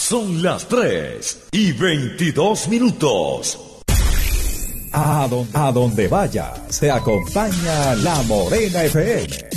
Son las 3:22. A donde vaya, se acompaña La Morena FM.